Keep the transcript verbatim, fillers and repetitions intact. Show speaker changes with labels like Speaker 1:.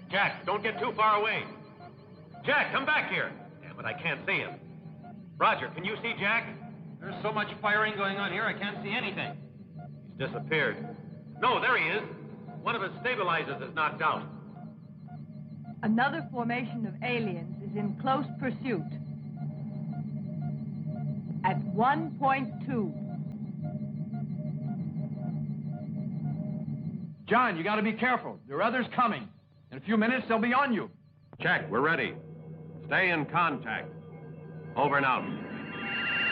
Speaker 1: Jack, don't get too far away. Jack, come back here. Damn it, I can't see him. Roger, can you see Jack?
Speaker 2: There's so much firing going on here, I can't see anything.
Speaker 1: He's disappeared. No, there he is. One of his stabilizers is knocked out.
Speaker 3: Another formation of aliens is in close pursuit. At one point two.
Speaker 2: John, you gotta be careful. There are others coming. In a few minutes, they'll be on you.
Speaker 1: Jack, we're ready. Stay in contact. Over and out.